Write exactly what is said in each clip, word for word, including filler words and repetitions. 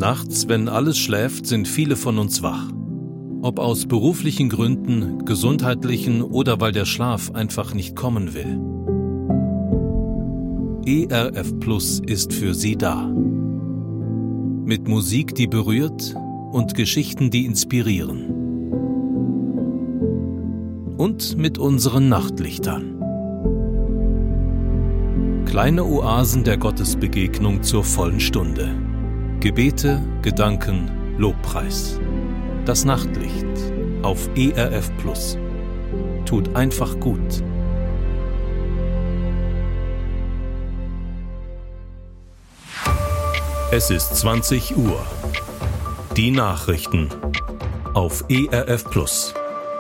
Nachts, wenn alles schläft, sind viele von uns wach. Ob aus beruflichen Gründen, gesundheitlichen oder weil der Schlaf einfach nicht kommen will. E R F Plus ist für Sie da. Mit Musik, die berührt und Geschichten, die inspirieren. Und mit unseren Nachtlichtern. Kleine Oasen der Gottesbegegnung zur vollen Stunde. Gebete, Gedanken, Lobpreis. Das Nachtlicht auf E R F Plus. Tut einfach gut. Es ist zwanzig Uhr. Die Nachrichten auf E R F Plus.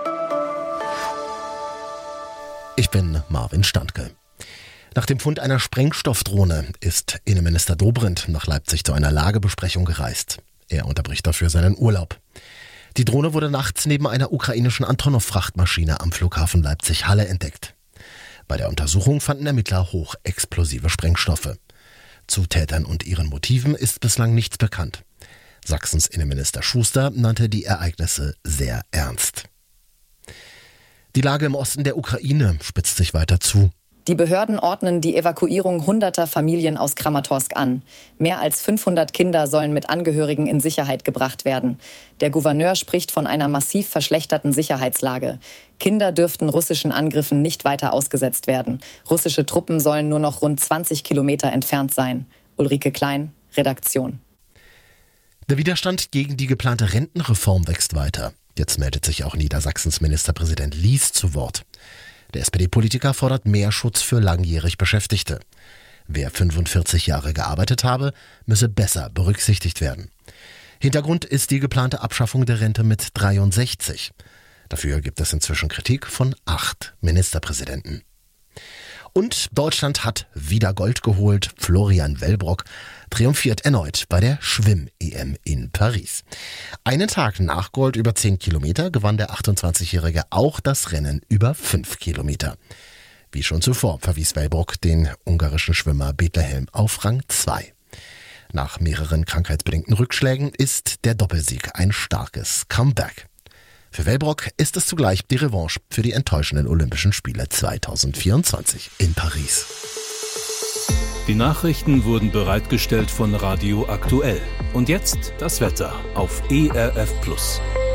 Ich bin Marvin Standke. Nach dem Fund einer Sprengstoffdrohne ist Innenminister Dobrindt nach Leipzig zu einer Lagebesprechung gereist. Er unterbricht dafür seinen Urlaub. Die Drohne wurde nachts neben einer ukrainischen Antonov-Frachtmaschine am Flughafen Leipzig-Halle entdeckt. Bei der Untersuchung fanden Ermittler hochexplosive Sprengstoffe. Zu Tätern und ihren Motiven ist bislang nichts bekannt. Sachsens Innenminister Schuster nannte die Ereignisse sehr ernst. Die Lage im Osten der Ukraine spitzt sich weiter zu. Die Behörden ordnen die Evakuierung hunderter Familien aus Kramatorsk an. Mehr als fünfhundert Kinder sollen mit Angehörigen in Sicherheit gebracht werden. Der Gouverneur spricht von einer massiv verschlechterten Sicherheitslage. Kinder dürften russischen Angriffen nicht weiter ausgesetzt werden. Russische Truppen sollen nur noch rund zwanzig Kilometer entfernt sein. Ulrike Klein, Redaktion. Der Widerstand gegen die geplante Rentenreform wächst weiter. Jetzt meldet sich auch Niedersachsens Ministerpräsident Lies zu Wort. Der S P D-Politiker fordert mehr Schutz für langjährig Beschäftigte. Wer fünfundvierzig Jahre gearbeitet habe, müsse besser berücksichtigt werden. Hintergrund ist die geplante Abschaffung der Rente mit dreiundsechzig. Dafür gibt es inzwischen Kritik von acht Ministerpräsidenten. Und Deutschland hat wieder Gold geholt. Florian Wellbrock triumphiert erneut bei der Schwimm-E M in Paris. Einen Tag nach Gold über zehn Kilometer gewann der achtundzwanzigjährige auch das Rennen über fünf Kilometer. Wie schon zuvor verwies Wellbrock den ungarischen Schwimmer Bethlehem auf Rang zwei. Nach mehreren krankheitsbedingten Rückschlägen ist der Doppelsieg ein starkes Comeback. Für Wellbrock ist es zugleich die Revanche für die enttäuschenden Olympischen Spiele zweitausendvierundzwanzig in Paris. Die Nachrichten wurden bereitgestellt von Radio Aktuell. Und jetzt das Wetter auf E R F Plus.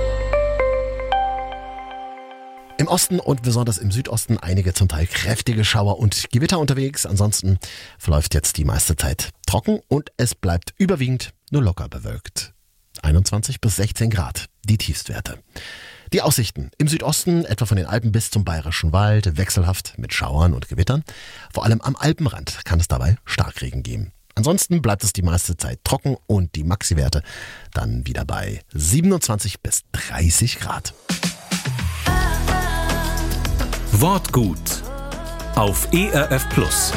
Im Osten und besonders im Südosten einige zum Teil kräftige Schauer und Gewitter unterwegs. Ansonsten verläuft jetzt die meiste Zeit trocken und es bleibt überwiegend nur locker bewölkt. einundzwanzig bis sechzehn Grad, die Tiefstwerte. Die Aussichten im Südosten, etwa von den Alpen bis zum Bayerischen Wald, wechselhaft mit Schauern und Gewittern. Vor allem am Alpenrand kann es dabei Starkregen geben. Ansonsten bleibt es die meiste Zeit trocken und die Maxiwerte dann wieder bei siebenundzwanzig bis dreißig Grad. Wortgut auf E R F Plus.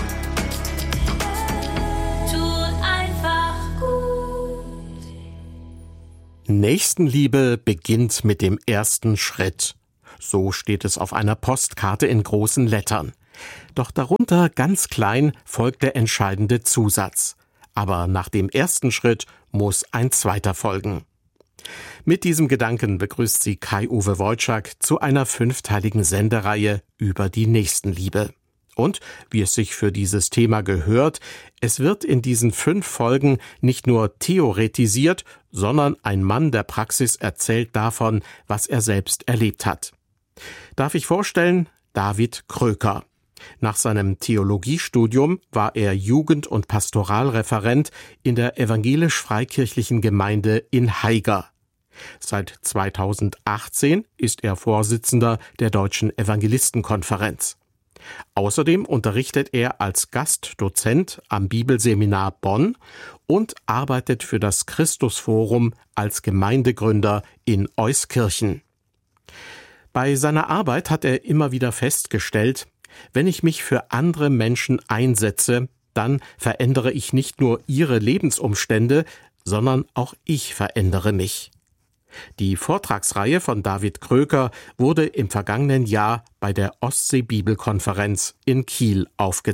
Nächstenliebe beginnt mit dem ersten Schritt. So steht es auf einer Postkarte in großen Lettern. Doch darunter ganz klein folgt der entscheidende Zusatz. Aber nach dem ersten Schritt muss ein zweiter folgen. Mit diesem Gedanken begrüßt sie Kai-Uwe Wojczak zu einer fünfteiligen Sendereihe über die Nächstenliebe. Und, wie es sich für dieses Thema gehört, es wird in diesen fünf Folgen nicht nur theoretisiert, sondern ein Mann der Praxis erzählt davon, was er selbst erlebt hat. Darf ich vorstellen? David Kröker. Nach seinem Theologiestudium war er Jugend- und Pastoralreferent in der evangelisch-freikirchlichen Gemeinde in Haiger. Seit zweitausendachtzehn ist er Vorsitzender der Deutschen Evangelistenkonferenz. Außerdem unterrichtet er als Gastdozent am Bibelseminar Bonn und arbeitet für das Christusforum als Gemeindegründer in Euskirchen. Bei seiner Arbeit hat er immer wieder festgestellt, wenn ich mich für andere Menschen einsetze, dann verändere ich nicht nur ihre Lebensumstände, sondern auch ich verändere mich. Die Vortragsreihe von David Kröker wurde im vergangenen Jahr bei der Ostsee-Bibelkonferenz in Kiel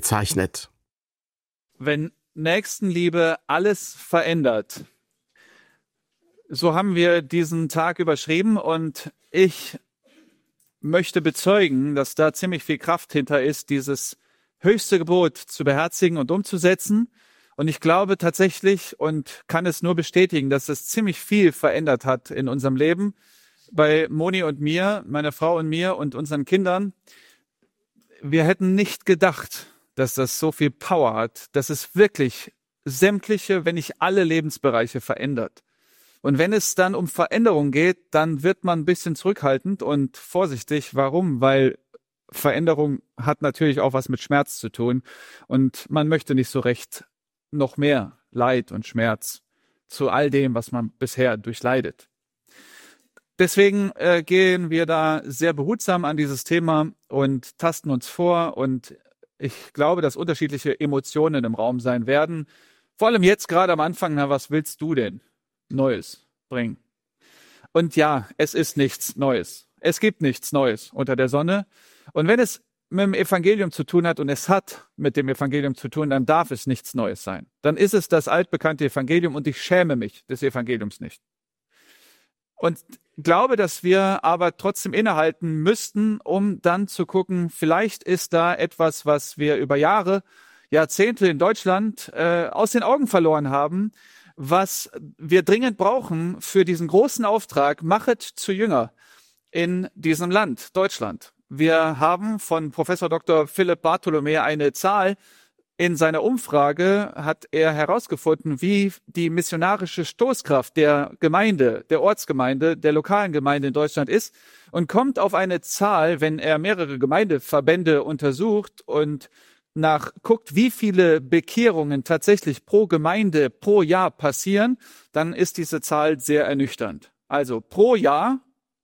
aufgezeichnet. Wenn Nächstenliebe alles verändert, so haben wir diesen Tag überschrieben und ich möchte bezeugen, dass da ziemlich viel Kraft hinter ist, dieses höchste Gebot zu beherzigen und umzusetzen. Und ich glaube tatsächlich und kann es nur bestätigen, dass es ziemlich viel verändert hat in unserem Leben. Bei Moni und mir, meiner Frau und mir und unseren Kindern. Wir hätten nicht gedacht, dass das so viel Power hat, dass es wirklich sämtliche, wenn nicht alle Lebensbereiche verändert. Und wenn es dann um Veränderung geht, dann wird man ein bisschen zurückhaltend und vorsichtig. Warum? Weil Veränderung hat natürlich auch was mit Schmerz zu tun. Und man möchte nicht so recht noch mehr Leid und Schmerz zu all dem, was man bisher durchleidet. Deswegen äh, gehen wir da sehr behutsam an dieses Thema und tasten uns vor. Und ich glaube, dass unterschiedliche Emotionen im Raum sein werden. Vor allem jetzt gerade am Anfang, na, was willst du denn Neues bringen? Und ja, es ist nichts Neues. Es gibt nichts Neues unter der Sonne. Und wenn es mit dem Evangelium zu tun hat und es hat mit dem Evangelium zu tun, dann darf es nichts Neues sein. Dann ist es das altbekannte Evangelium und ich schäme mich des Evangeliums nicht. Und glaube, dass wir aber trotzdem innehalten müssten, um dann zu gucken, vielleicht ist da etwas, was wir über Jahre, Jahrzehnte in Deutschland äh, aus den Augen verloren haben, was wir dringend brauchen für diesen großen Auftrag, machet zu Jünger in diesem Land, Deutschland. Wir haben von Professor Doktor Philipp Bartholomä eine Zahl. In seiner Umfrage hat er herausgefunden, wie die missionarische Stoßkraft der Gemeinde, der Ortsgemeinde, der lokalen Gemeinde in Deutschland ist und kommt auf eine Zahl, wenn er mehrere Gemeindeverbände untersucht und nachguckt, wie viele Bekehrungen tatsächlich pro Gemeinde pro Jahr passieren, dann ist diese Zahl sehr ernüchternd. Also pro Jahr,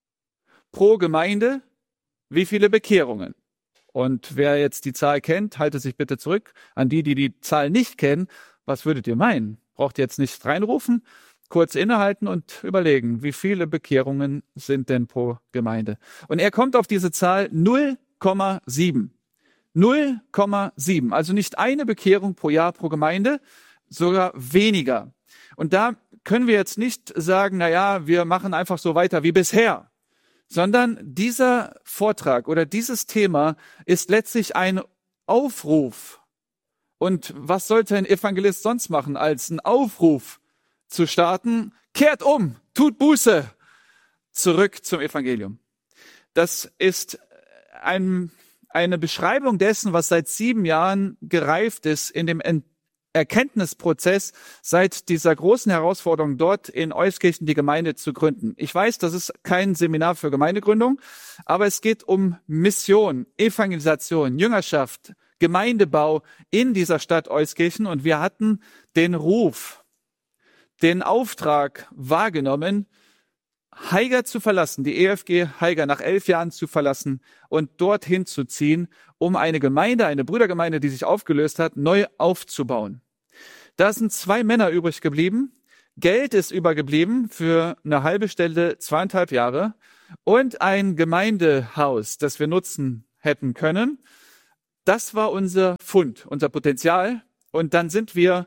pro Gemeinde, wie viele Bekehrungen? Und wer jetzt die Zahl kennt, halte sich bitte zurück. An die, die die Zahl nicht kennen, was würdet ihr meinen? Braucht ihr jetzt nicht reinrufen, kurz innehalten und überlegen, wie viele Bekehrungen sind denn pro Gemeinde? Und er kommt auf diese Zahl null Komma sieben. null Komma sieben, also nicht eine Bekehrung pro Jahr pro Gemeinde, sogar weniger. Und da können wir jetzt nicht sagen, na ja, wir machen einfach so weiter wie bisher, sondern dieser Vortrag oder dieses Thema ist letztlich ein Aufruf. Und was sollte ein Evangelist sonst machen, als einen Aufruf zu starten? Kehrt um, tut Buße, zurück zum Evangelium. Das ist ein eine Beschreibung dessen, was seit sieben Jahren gereift ist in dem Erkenntnisprozess seit dieser großen Herausforderung dort in Euskirchen die Gemeinde zu gründen. Ich weiß, das ist kein Seminar für Gemeindegründung, aber es geht um Mission, Evangelisation, Jüngerschaft, Gemeindebau in dieser Stadt Euskirchen und wir hatten den Ruf, den Auftrag wahrgenommen, Haiger zu verlassen, die E F G Haiger nach elf Jahren zu verlassen und dorthin zu ziehen, um eine Gemeinde, eine Brüdergemeinde, die sich aufgelöst hat, neu aufzubauen. Da sind zwei Männer übrig geblieben, Geld ist übergeblieben für eine halbe Stelle, zweieinhalb Jahre und ein Gemeindehaus, das wir nutzen hätten können. Das war unser Fund, unser Potenzial und dann sind wir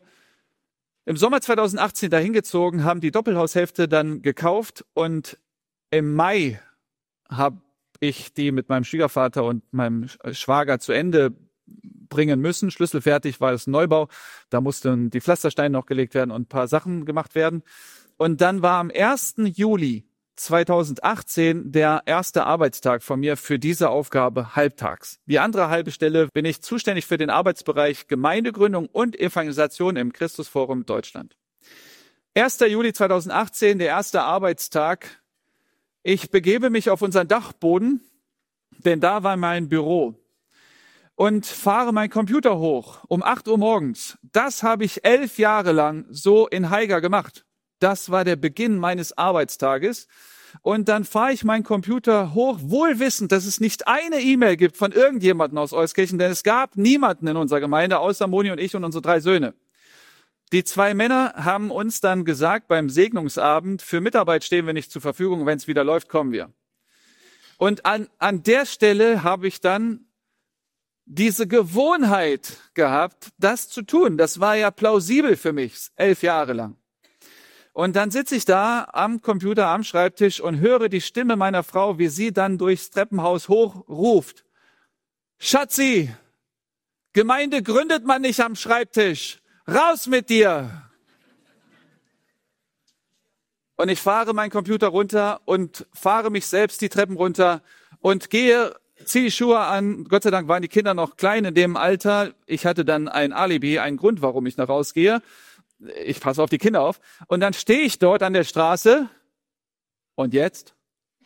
im Sommer zweitausendachtzehn dahin gezogen, haben die Doppelhaushälfte dann gekauft und im Mai habe ich die mit meinem Schwiegervater und meinem Schwager zu Ende bringen müssen. Schlüsselfertig war es ein Neubau, da mussten die Pflastersteine noch gelegt werden und ein paar Sachen gemacht werden. Und dann war am ersten Juli zweitausendachtzehn der erste Arbeitstag von mir für diese Aufgabe halbtags. Die andere halbe Stelle bin ich zuständig für den Arbeitsbereich Gemeindegründung und Evangelisation im Christusforum Deutschland. erster Juli zweitausendachtzehn, der erste Arbeitstag. Ich begebe mich auf unseren Dachboden, denn da war mein Büro und fahre meinen Computer hoch um acht Uhr morgens. Das habe ich elf Jahre lang so in Haiger gemacht. Das war der Beginn meines Arbeitstages. Und dann fahre ich meinen Computer hoch, wohl wissend, dass es nicht eine E-Mail gibt von irgendjemandem aus Euskirchen, denn es gab niemanden in unserer Gemeinde, außer Moni und ich und unsere drei Söhne. Die zwei Männer haben uns dann gesagt, beim Segnungsabend, für Mitarbeit stehen wir nicht zur Verfügung, wenn es wieder läuft, kommen wir. Und an, an der Stelle habe ich dann diese Gewohnheit gehabt, das zu tun. Das war ja plausibel für mich, elf Jahre lang. Und dann sitze ich da am Computer, am Schreibtisch und höre die Stimme meiner Frau, wie sie dann durchs Treppenhaus hochruft. Schatzi, Gemeinde gründet man nicht am Schreibtisch. Raus mit dir! Und ich fahre meinen Computer runter und fahre mich selbst die Treppen runter und gehe, ziehe die Schuhe an. Gott sei Dank waren die Kinder noch klein in dem Alter. Ich hatte dann ein Alibi, einen Grund, warum ich nach rausgehe. Ich passe auf die Kinder auf. Und dann stehe ich dort an der Straße. Und jetzt?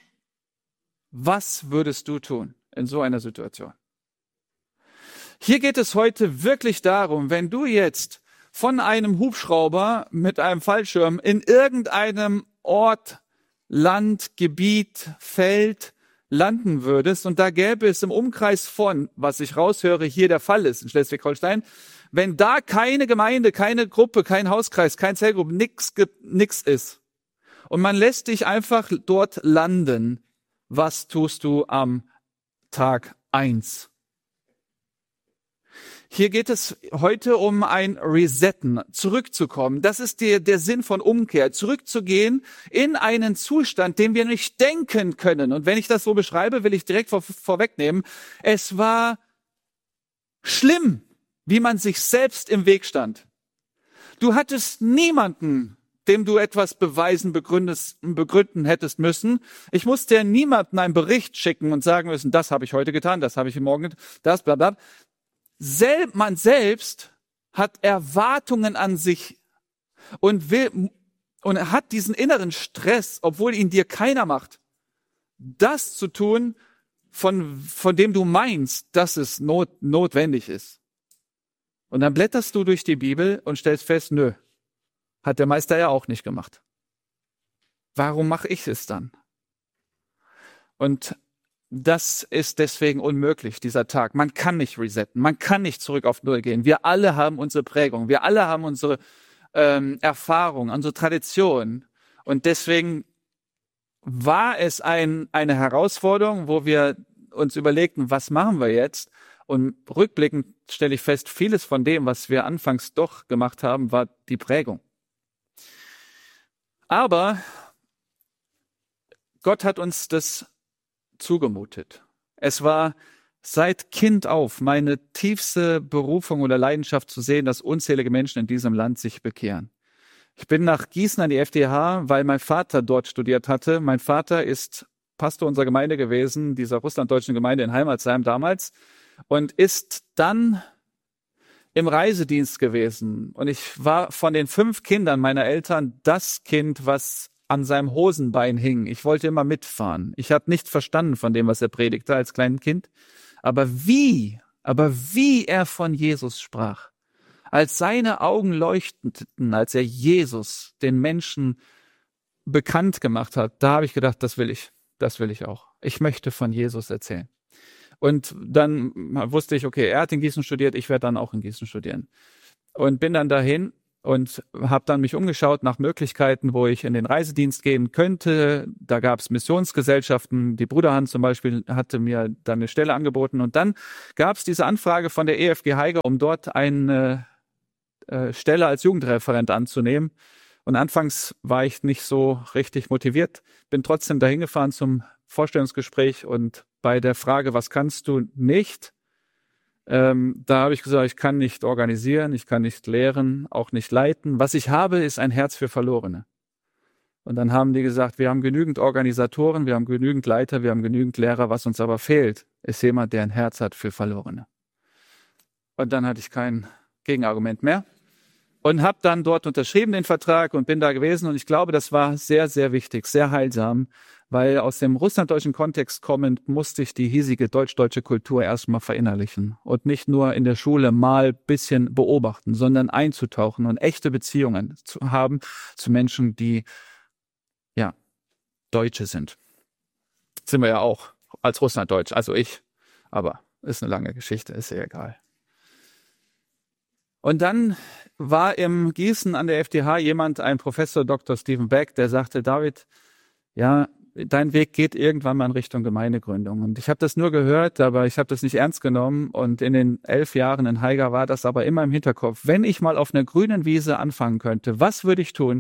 Was würdest du tun in so einer Situation? Hier geht es heute wirklich darum, wenn du jetzt von einem Hubschrauber mit einem Fallschirm in irgendeinem Ort, Land, Gebiet, Feld landen würdest und da gäbe es im Umkreis von, was ich raushöre, hier der Fall ist in Schleswig-Holstein, wenn da keine Gemeinde, keine Gruppe, kein Hauskreis, kein Zellgruppe, nix, nix ist und man lässt dich einfach dort landen, was tust du am Tag eins? Hier geht es heute um ein Resetten, zurückzukommen. Das ist der, der Sinn von Umkehr, zurückzugehen in einen Zustand, den wir nicht denken können. Und wenn ich das so beschreibe, will ich direkt vor, vorwegnehmen, es war schlimm, wie man sich selbst im Weg stand. Du hattest niemanden, dem du etwas beweisen, begründen hättest müssen. Ich musste ja niemanden einen Bericht schicken und sagen müssen, das habe ich heute getan, das habe ich morgen getan, das, bla bla. Sel- man selbst hat Erwartungen an sich und will und hat diesen inneren Stress, obwohl ihn dir keiner macht, das zu tun, von, von dem du meinst, dass es not, notwendig ist. Und dann blätterst du durch die Bibel und stellst fest, nö, hat der Meister ja auch nicht gemacht. Warum mache ich es dann? Und das ist deswegen unmöglich, dieser Tag. Man kann nicht resetten, man kann nicht zurück auf Null gehen. Wir alle haben unsere Prägung, wir alle haben unsere ähm, Erfahrung, unsere Tradition. Und deswegen war es ein, eine Herausforderung, wo wir uns überlegten, was machen wir jetzt? Und rückblickend stelle ich fest, vieles von dem, was wir anfangs doch gemacht haben, war die Prägung. Aber Gott hat uns das zugemutet. Es war seit Kind auf meine tiefste Berufung oder Leidenschaft zu sehen, dass unzählige Menschen in diesem Land sich bekehren. Ich bin nach Gießen an die F D H, weil mein Vater dort studiert hatte. Mein Vater ist Pastor unserer Gemeinde gewesen, dieser russlanddeutschen Gemeinde in Heimatsheim damals, und ist dann im Reisedienst gewesen. Und ich war von den fünf Kindern meiner Eltern das Kind, was an seinem Hosenbein hing. Ich wollte immer mitfahren. Ich habe nicht verstanden von dem, was er predigte als kleines Kind. Aber wie, aber wie er von Jesus sprach, als seine Augen leuchteten, als er Jesus den Menschen bekannt gemacht hat, da habe ich gedacht, das will ich, das will ich auch. Ich möchte von Jesus erzählen. Und dann wusste ich, okay, er hat in Gießen studiert, ich werde dann auch in Gießen studieren. Und bin dann dahin und habe dann mich umgeschaut nach Möglichkeiten, wo ich in den Reisedienst gehen könnte. Da gab es Missionsgesellschaften. Die Bruderhand zum Beispiel hatte mir dann eine Stelle angeboten. Und dann gab es diese Anfrage von der E F G Haiger, um dort eine äh, Stelle als Jugendreferent anzunehmen. Und anfangs war ich nicht so richtig motiviert, bin trotzdem dahin gefahren zum Vorstellungsgespräch und bei der Frage, was kannst du nicht, ähm, da habe ich gesagt, ich kann nicht organisieren, ich kann nicht lehren, auch nicht leiten. Was ich habe, ist ein Herz für Verlorene. Und dann haben die gesagt, wir haben genügend Organisatoren, wir haben genügend Leiter, wir haben genügend Lehrer, was uns aber fehlt, ist jemand, der ein Herz hat für Verlorene. Und dann hatte ich kein Gegenargument mehr. Und habe dann dort unterschrieben den Vertrag und bin da gewesen. Und ich glaube, das war sehr, sehr wichtig, sehr heilsam, weil aus dem russlanddeutschen Kontext kommend musste ich die hiesige deutsch-deutsche Kultur erstmal verinnerlichen und nicht nur in der Schule mal bisschen beobachten, sondern einzutauchen und echte Beziehungen zu haben zu Menschen, die ja Deutsche sind. Sind wir ja auch als Russlanddeutsch, also ich. Aber ist eine lange Geschichte, ist ja egal. Und dann war im Gießen an der F D H jemand, ein Professor Doktor Stephen Beck, der sagte, David, ja, dein Weg geht irgendwann mal in Richtung Gemeindegründung. Und ich habe das nur gehört, aber ich habe das nicht ernst genommen. Und in den elf Jahren in Haiger war das aber immer im Hinterkopf. Wenn ich mal auf einer grünen Wiese anfangen könnte, was würde ich tun?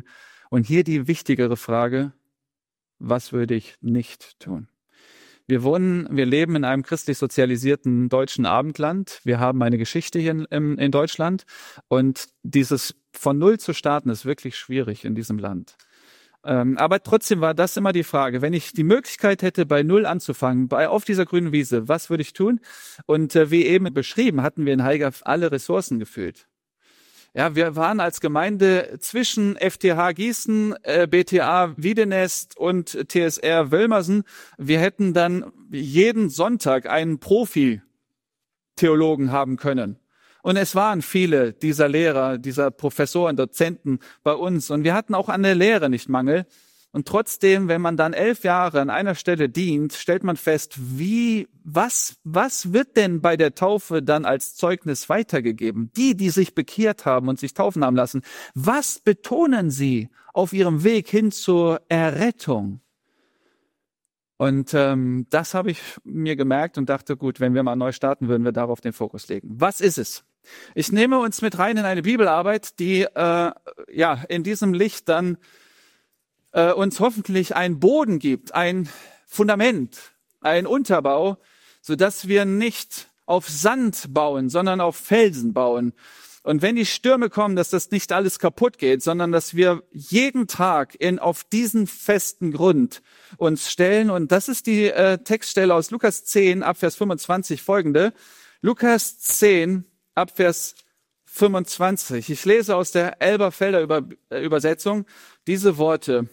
Und hier die wichtigere Frage, was würde ich nicht tun? Wir wohnen, wir leben in einem christlich sozialisierten deutschen Abendland. Wir haben eine Geschichte hier in, in Deutschland. Und dieses von Null zu starten ist wirklich schwierig in diesem Land. Ähm, aber trotzdem war das immer die Frage, wenn ich die Möglichkeit hätte, bei Null anzufangen, bei, auf dieser grünen Wiese, was würde ich tun? Und äh, wie eben beschrieben, hatten wir in Haiger alle Ressourcen gefüllt. Ja, wir waren als Gemeinde zwischen F T H Gießen, äh, B T A Wiedenest und T S R Wölmersen. Wir hätten dann jeden Sonntag einen Profi-Theologen haben können. Und es waren viele dieser Lehrer, dieser Professoren, Dozenten bei uns. Und wir hatten auch an der Lehre nicht Mangel. Und trotzdem, wenn man dann elf Jahre an einer Stelle dient, stellt man fest, wie, was, was wird denn bei der Taufe dann als Zeugnis weitergegeben? Die, die sich bekehrt haben und sich taufen haben lassen, was betonen sie auf ihrem Weg hin zur Errettung? Und ähm, das habe ich mir gemerkt und dachte, gut, wenn wir mal neu starten, würden wir darauf den Fokus legen. Was ist es? Ich nehme uns mit rein in eine Bibelarbeit, die äh, ja in diesem Licht dann äh, uns hoffentlich einen Boden gibt, ein Fundament, ein Unterbau, sodass wir nicht auf Sand bauen, sondern auf Felsen bauen. Und wenn die Stürme kommen, dass das nicht alles kaputt geht, sondern dass wir jeden Tag in, auf diesen festen Grund uns stellen. Und das ist die äh, Textstelle aus Lukas zehn, Abvers fünfundzwanzig, folgende. Lukas zehn, Abvers fünfundzwanzig. Ich lese aus der Elberfelder Über, äh, Übersetzung diese Worte.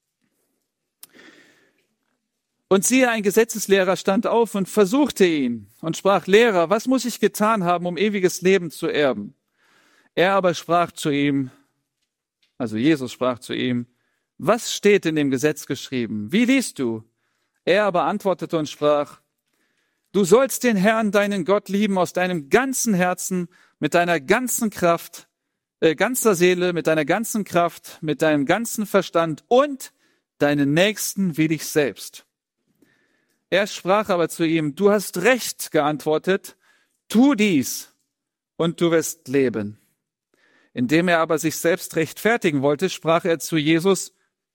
Und siehe, ein Gesetzeslehrer stand auf und versuchte ihn und sprach, Lehrer, was muss ich getan haben, um ewiges Leben zu erben? Er aber sprach zu ihm, also Jesus sprach zu ihm, was steht in dem Gesetz geschrieben? Wie liest du? Er aber antwortete und sprach, du sollst den Herrn, deinen Gott, lieben aus deinem ganzen Herzen, mit deiner ganzen Kraft, äh, ganzer Seele, mit deiner ganzen Kraft, mit deinem ganzen Verstand und deinen Nächsten wie dich selbst. Er sprach aber zu ihm, du hast recht geantwortet, tu dies und du wirst leben. Indem er aber sich selbst rechtfertigen wollte, sprach er zu Jesus,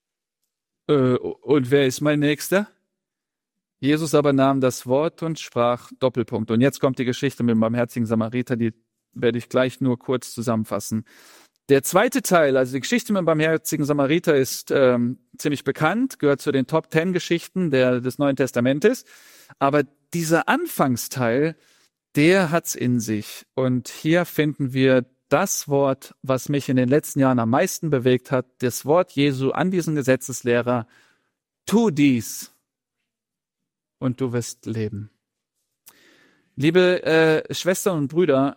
äh, und wer ist mein Nächster? Jesus aber nahm das Wort und sprach, Doppelpunkt. Und jetzt kommt die Geschichte mit dem barmherzigen Samariter, die werde ich gleich nur kurz zusammenfassen. Der zweite Teil, also die Geschichte mit dem barmherzigen Samariter, ist ähm, ziemlich bekannt, gehört zu den Top Ten Geschichten der, des Neuen Testamentes. Aber dieser Anfangsteil, der hat's in sich. Und hier finden wir das Wort, was mich in den letzten Jahren am meisten bewegt hat, das Wort Jesu an diesen Gesetzeslehrer, tu dies und du wirst leben. Liebe äh, Schwestern und Brüder,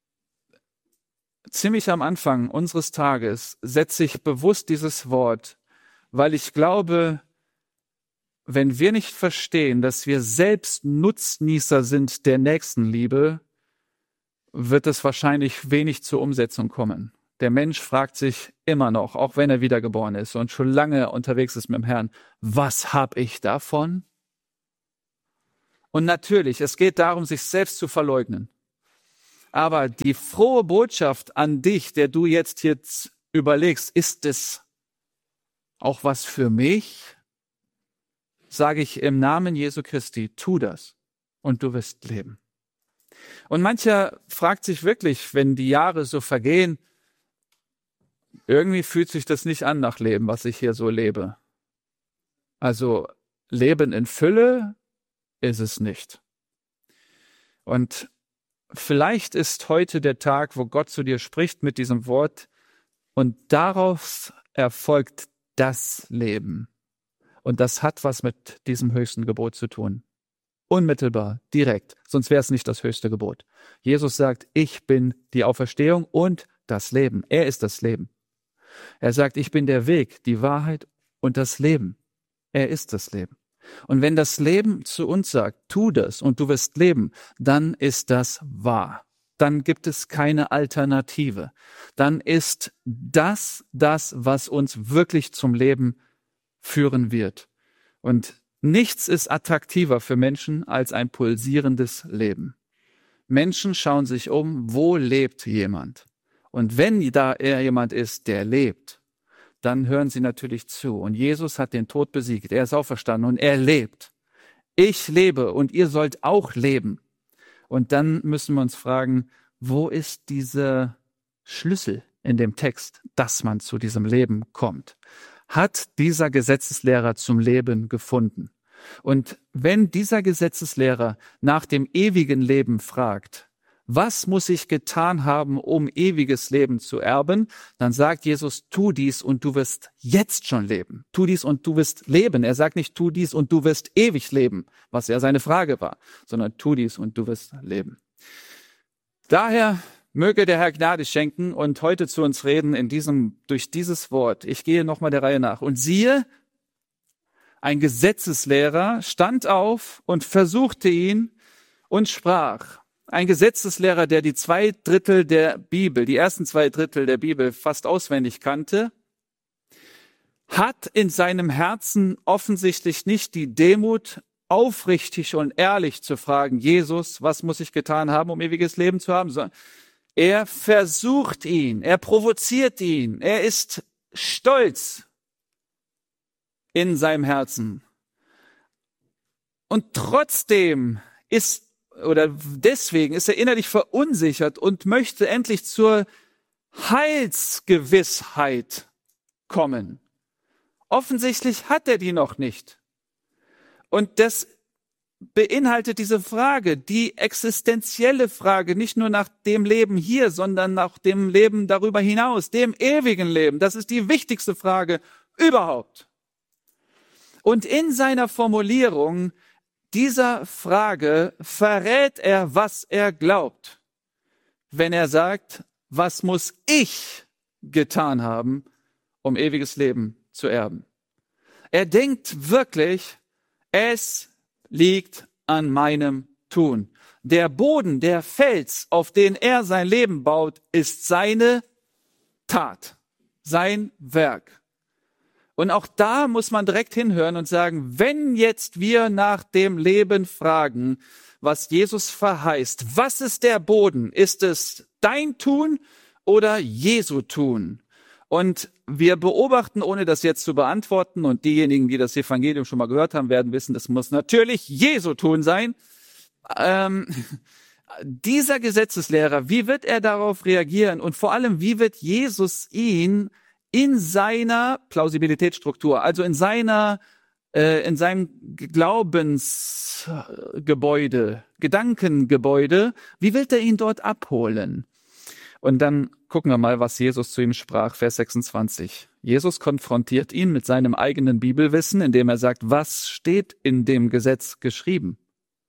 ziemlich am Anfang unseres Tages setze ich bewusst dieses Wort, weil ich glaube, wenn wir nicht verstehen, dass wir selbst Nutznießer sind der Nächstenliebe, wird es wahrscheinlich wenig zur Umsetzung kommen. Der Mensch fragt sich immer noch, auch wenn er wiedergeboren ist und schon lange unterwegs ist mit dem Herrn, was habe ich davon? Und natürlich, es geht darum, sich selbst zu verleugnen. Aber die frohe Botschaft an dich, der du jetzt hier überlegst, ist es auch was für mich? Sage ich im Namen Jesu Christi, tu das und du wirst leben. Und mancher fragt sich wirklich, wenn die Jahre so vergehen, irgendwie fühlt sich das nicht an nach Leben, was ich hier so lebe. Also Leben in Fülle ist es nicht. Und vielleicht ist heute der Tag, wo Gott zu dir spricht mit diesem Wort und daraus erfolgt das Leben. Und das hat was mit diesem höchsten Gebot zu tun. Unmittelbar, direkt, sonst wäre es nicht das höchste Gebot. Jesus sagt, ich bin die Auferstehung und das Leben. Er ist das Leben. Er sagt, ich bin der Weg, die Wahrheit und das Leben. Er ist das Leben. Und wenn das Leben zu uns sagt, tu das und du wirst leben, dann ist das wahr. Dann gibt es keine Alternative. Dann ist das das, was uns wirklich zum Leben führen wird. Und nichts ist attraktiver für Menschen als ein pulsierendes Leben. Menschen schauen sich um, wo lebt jemand? Und wenn da er jemand ist, der lebt, dann hören sie natürlich zu. Und Jesus hat den Tod besiegt. Er ist auferstanden und er lebt. Ich lebe und ihr sollt auch leben. Und dann müssen wir uns fragen, wo ist dieser Schlüssel in dem Text, dass man zu diesem Leben kommt? Hat dieser Gesetzeslehrer zum Leben gefunden? Und wenn dieser Gesetzeslehrer nach dem ewigen Leben fragt, was muss ich getan haben, um ewiges Leben zu erben? Dann sagt Jesus, tu dies und du wirst jetzt schon leben. Tu dies und du wirst leben. Er sagt nicht, tu dies und du wirst ewig leben, was ja seine Frage war, sondern tu dies und du wirst leben. Daher möge der Herr Gnade schenken und heute zu uns reden in diesem, durch dieses Wort. Ich gehe nochmal der Reihe nach. Und siehe, ein Gesetzeslehrer stand auf und versuchte ihn und sprach. Ein Gesetzeslehrer, der die zwei Drittel der Bibel, die ersten zwei Drittel der Bibel fast auswendig kannte, hat in seinem Herzen offensichtlich nicht die Demut, aufrichtig und ehrlich zu fragen, Jesus, was muss ich getan haben, um ewiges Leben zu haben, sondern er versucht ihn, er provoziert ihn, er ist stolz in seinem Herzen. Und trotzdem ist oder deswegen ist er innerlich verunsichert und möchte endlich zur Heilsgewissheit kommen. Offensichtlich hat er die noch nicht. Und das beinhaltet diese Frage, die existenzielle Frage, nicht nur nach dem Leben hier, sondern nach dem Leben darüber hinaus, dem ewigen Leben. Das ist die wichtigste Frage überhaupt. Und in seiner Formulierung dieser Frage verrät er, was er glaubt, wenn er sagt, was muss ich getan haben, um ewiges Leben zu erben. Er denkt wirklich, es liegt an meinem Tun. Der Boden, der Fels, auf den er sein Leben baut, ist seine Tat, sein Werk. Und auch da muss man direkt hinhören und sagen, wenn jetzt wir nach dem Leben fragen, was Jesus verheißt, was ist der Boden? Ist es dein Tun oder Jesu Tun? Und wir beobachten, ohne das jetzt zu beantworten, und diejenigen, die das Evangelium schon mal gehört haben, werden wissen, das muss natürlich Jesu Tun sein. Ähm, dieser Gesetzeslehrer, wie wird er darauf reagieren? Und vor allem, wie wird Jesus ihn in seiner Plausibilitätsstruktur, also in seiner, äh, in seinem Glaubensgebäude, Gedankengebäude, wie wird er ihn dort abholen? Und dann gucken wir mal, was Jesus zu ihm sprach, Vers sechsundzwanzig. Jesus konfrontiert ihn mit seinem eigenen Bibelwissen, indem er sagt, was steht in dem Gesetz geschrieben?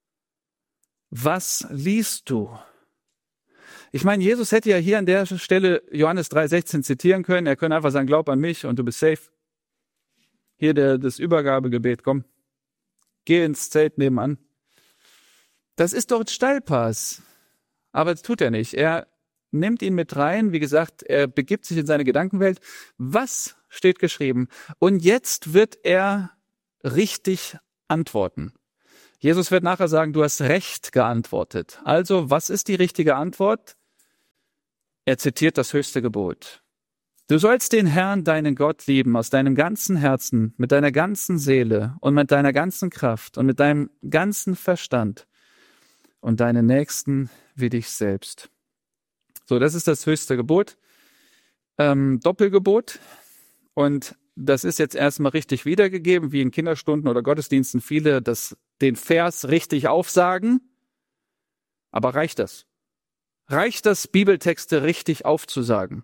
Was liest du? Ich meine, Jesus hätte ja hier an der Stelle Johannes drei sechzehn zitieren können. Er könnte einfach sagen, glaub an mich und du bist safe. Hier der, das Übergabegebet, komm. Geh ins Zelt nebenan. Das ist doch ein Steilpass. Aber das tut er nicht. Er nimmt ihn mit rein. Wie gesagt, er begibt sich in seine Gedankenwelt. Was steht geschrieben? Und jetzt wird er richtig antworten. Jesus wird nachher sagen, du hast recht geantwortet. Also, was ist die richtige Antwort? Er zitiert das höchste Gebot. Du sollst den Herrn, deinen Gott, lieben aus deinem ganzen Herzen, mit deiner ganzen Seele und mit deiner ganzen Kraft und mit deinem ganzen Verstand und deinen Nächsten wie dich selbst. So, das ist das höchste Gebot, ähm, Doppelgebot. Und das ist jetzt erstmal richtig wiedergegeben, wie in Kinderstunden oder Gottesdiensten viele das, den Vers richtig aufsagen. Aber reicht das? Reicht das, Bibeltexte richtig aufzusagen?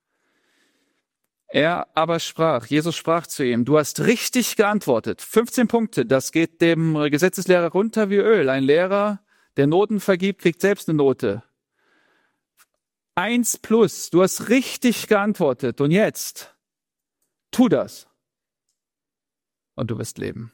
Er aber sprach, Jesus sprach zu ihm, du hast richtig geantwortet. fünfzehn Punkte, das geht dem Gesetzeslehrer runter wie Öl. Ein Lehrer, der Noten vergibt, kriegt selbst eine Note. Eins plus, du hast richtig geantwortet. Und jetzt, tu das. Und du wirst leben.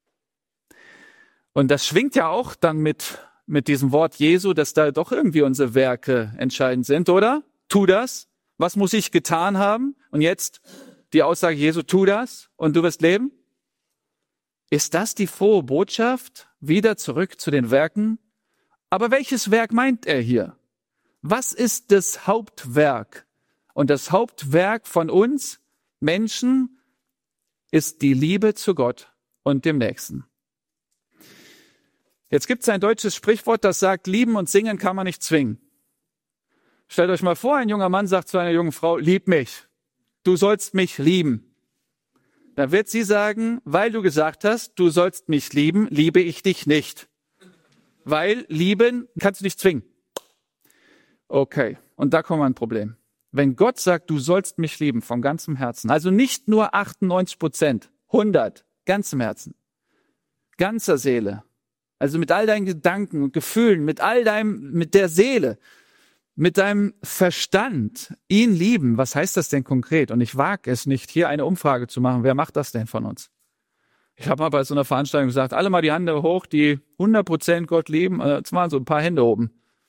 Und das schwingt ja auch dann mit, mit diesem Wort Jesu, dass da doch irgendwie unsere Werke entscheidend sind, oder? Tu das. Was muss ich getan haben? Und jetzt die Aussage Jesu, tu das und du wirst leben. Ist das die frohe Botschaft? Wieder zurück zu den Werken? Aber welches Werk meint er hier? Was ist das Hauptwerk? Und das Hauptwerk von uns, Menschen ist die Liebe zu Gott und dem Nächsten. Jetzt gibt es ein deutsches Sprichwort, das sagt, lieben und singen kann man nicht zwingen. Stellt euch mal vor, ein junger Mann sagt zu einer jungen Frau, lieb mich, du sollst mich lieben. Dann wird sie sagen, weil du gesagt hast, du sollst mich lieben, liebe ich dich nicht. Weil lieben kannst du nicht zwingen. Okay, und da kommt ein Problem. Wenn Gott sagt, du sollst mich lieben von ganzem Herzen, also nicht nur achtundneunzig Prozent, hundert, ganzem Herzen, ganzer Seele, also mit all deinen Gedanken und Gefühlen, mit all deinem, mit der Seele, mit deinem Verstand, ihn lieben, was heißt das denn konkret? Und ich wage es nicht, hier eine Umfrage zu machen. Wer macht das denn von uns? Ich habe mal bei so einer Veranstaltung gesagt, alle mal die Hände hoch, die hundert Prozent Gott lieben. Jetzt waren so ein paar Hände oben.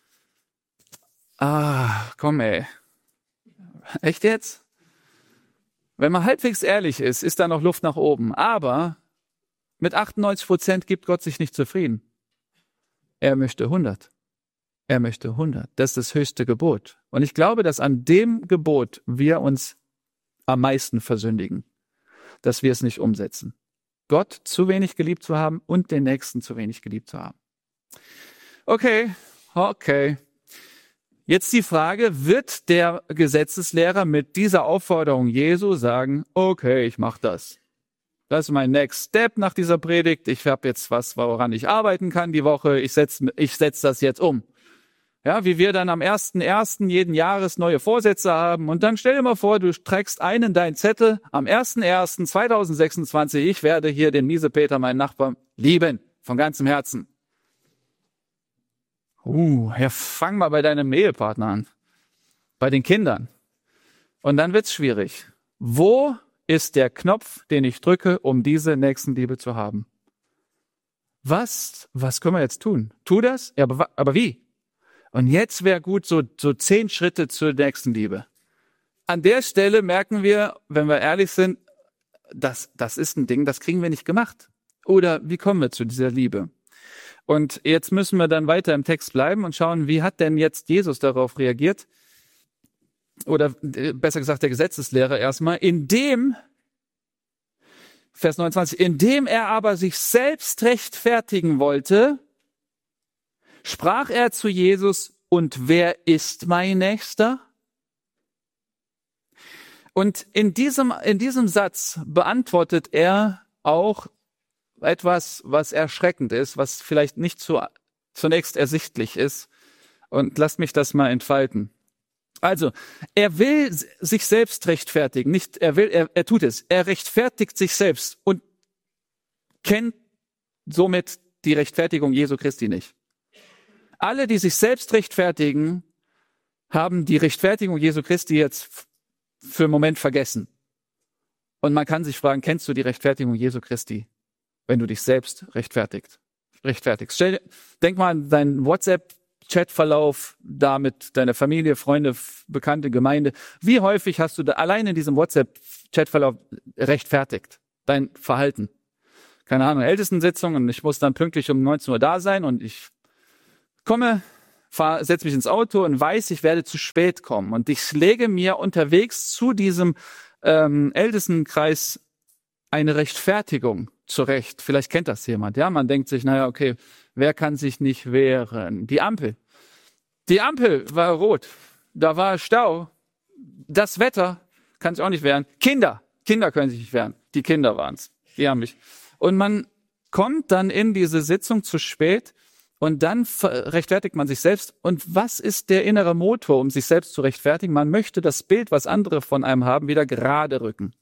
Ah, komm ey. Echt jetzt? Wenn man halbwegs ehrlich ist, ist da noch Luft nach oben. Aber mit achtundneunzig Prozent gibt Gott sich nicht zufrieden. Er möchte hundert. Er möchte hundert. Das ist das höchste Gebot. Und ich glaube, dass an dem Gebot wir uns am meisten versündigen, dass wir es nicht umsetzen. Gott zu wenig geliebt zu haben und den Nächsten zu wenig geliebt zu haben. Okay, okay. Jetzt die Frage, wird der Gesetzeslehrer mit dieser Aufforderung Jesu sagen, okay, ich mache das. Das ist mein Next Step nach dieser Predigt. Ich habe jetzt was, woran ich arbeiten kann die Woche. Ich setze ich setz das jetzt um. Ja, wie wir dann am ersten ersten jeden Jahres neue Vorsätze haben. Und dann stell dir mal vor, du trägst einen deinen Zettel am ersten ersten zweitausendsechsundzwanzig. Ich werde hier den Miesepeter, meinen Nachbarn, lieben, von ganzem Herzen. Uh, ja, fang mal bei deinem Ehepartner an. Bei den Kindern. Und dann wird's schwierig. Wo ist der Knopf, den ich drücke, um diese Nächstenliebe zu haben? Was, was können wir jetzt tun? Tu das? Ja, aber, aber wie? Und jetzt wäre gut, so, so zehn Schritte zur Nächstenliebe. An der Stelle merken wir, wenn wir ehrlich sind, das, das ist ein Ding, das kriegen wir nicht gemacht. Oder wie kommen wir zu dieser Liebe? Und jetzt müssen wir dann weiter im Text bleiben und schauen, wie hat denn jetzt Jesus darauf reagiert? Oder besser gesagt, der Gesetzeslehrer erstmal, indem, Vers neunundzwanzig, indem er aber sich selbst rechtfertigen wollte, sprach er zu Jesus, und wer ist mein Nächster? Und in diesem, in diesem Satz beantwortet er auch etwas, was erschreckend ist, was vielleicht nicht zu, zunächst ersichtlich ist. Und lasst mich das mal entfalten. Also, er will sich selbst rechtfertigen. Nicht, er will, er, er tut es. Er rechtfertigt sich selbst und kennt somit die Rechtfertigung Jesu Christi nicht. Alle, die sich selbst rechtfertigen, haben die Rechtfertigung Jesu Christi jetzt für einen Moment vergessen. Und man kann sich fragen, kennst du die Rechtfertigung Jesu Christi, wenn du dich selbst rechtfertigst? rechtfertigst. Stell, denk mal an deinen WhatsApp-Chatverlauf da mit deiner Familie, Freunde, Bekannte, Gemeinde. Wie häufig hast du da allein in diesem WhatsApp-Chatverlauf rechtfertigt? Dein Verhalten. Keine Ahnung, Ältestensitzung und ich muss dann pünktlich um neunzehn Uhr da sein und ich komme, fahr, setze mich ins Auto und weiß, ich werde zu spät kommen. Und ich lege mir unterwegs zu diesem ähm, Ältestenkreis eine Rechtfertigung zurecht. Vielleicht kennt das jemand. Ja, man denkt sich, naja, okay, wer kann sich nicht wehren? Die Ampel. Die Ampel war rot. Da war Stau. Das Wetter kann sich auch nicht wehren. Kinder. Kinder können sich nicht wehren. Die Kinder waren es. Die haben mich. Und man kommt dann in diese Sitzung zu spät. Und dann rechtfertigt man sich selbst. Und was ist der innere Motor, um sich selbst zu rechtfertigen? Man möchte das Bild, was andere von einem haben, wieder gerade rücken.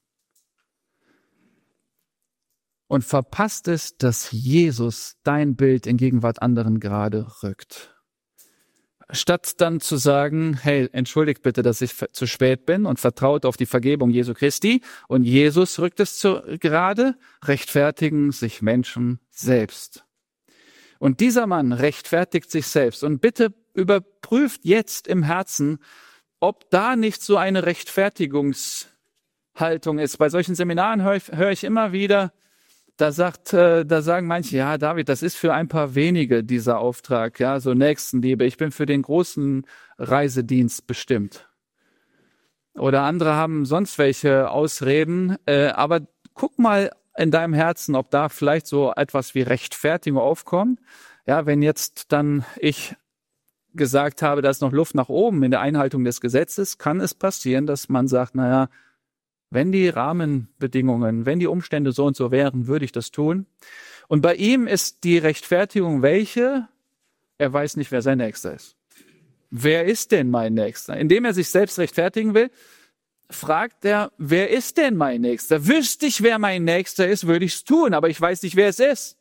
Und verpasst es, dass Jesus dein Bild in Gegenwart anderen gerade rückt. Statt dann zu sagen, hey, entschuldigt bitte, dass ich zu spät bin und vertraut auf die Vergebung Jesu Christi. Und Jesus rückt es zu gerade, rechtfertigen sich Menschen selbst. Und dieser Mann rechtfertigt sich selbst. Und bitte überprüft jetzt im Herzen, ob da nicht so eine Rechtfertigungshaltung ist. Bei solchen Seminaren höre ich, höre ich immer wieder, da sagt, äh, da sagen manche, ja, David, das ist für ein paar wenige dieser Auftrag, ja, so Nächstenliebe. Ich bin für den großen Reisedienst bestimmt. Oder andere haben sonst welche Ausreden. Äh, aber guck mal in deinem Herzen, ob da vielleicht so etwas wie Rechtfertigung aufkommt. Ja, wenn jetzt dann ich gesagt habe, da ist noch Luft nach oben in der Einhaltung des Gesetzes, kann es passieren, dass man sagt, naja, wenn die Rahmenbedingungen, wenn die Umstände so und so wären, würde ich das tun. Und bei ihm ist die Rechtfertigung welche? Er weiß nicht, wer sein Nächster ist. Wer ist denn mein Nächster? Indem er sich selbst rechtfertigen will, fragt er, wer ist denn mein Nächster? Wüsste ich, wer mein Nächster ist, würde ich es tun, aber ich weiß nicht, wer es ist.